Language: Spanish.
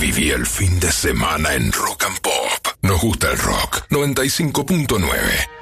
Viví el fin de semana en Rock and Pop. Nos gusta el rock. 95.9.